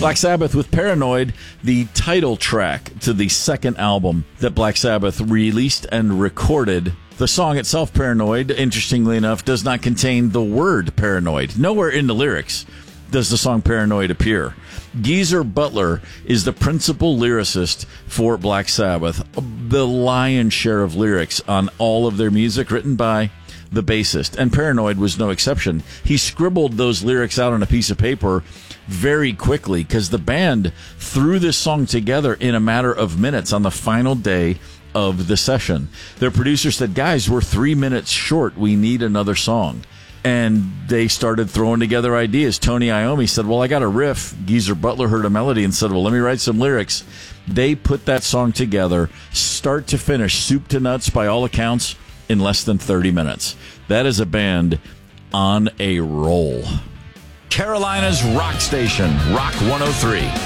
Black Sabbath with Paranoid, the title track to the second album that Black Sabbath released and recorded. The song itself, Paranoid, interestingly enough, does not contain the word paranoid. Nowhere in the lyrics does the song Paranoid appear. Geezer Butler is the principal lyricist for Black Sabbath. The lion's share of lyrics on all of their music written by the bassist, and Paranoid was no exception. He scribbled those lyrics out on a piece of paper very quickly because the band threw this song together in a matter of minutes on the final day of the session. Their producer said, guys, we're 3 minutes short. We need another song. And they started throwing together ideas. Tony Iommi said, well, I got a riff. Geezer Butler heard a melody and said, well, let me write some lyrics. They put that song together, start to finish, soup to nuts, by all accounts, in less than 30 minutes. That is a band on a roll. Carolina's rock station, Rock 103.